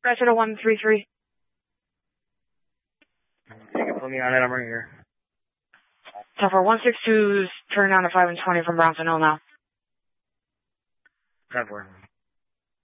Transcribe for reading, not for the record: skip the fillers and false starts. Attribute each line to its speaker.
Speaker 1: Express at 133.
Speaker 2: You can put me on it. I'm right here.
Speaker 1: Tougher 162's turning on to 5 and 20 from Bronson Hill now.
Speaker 2: 10-4.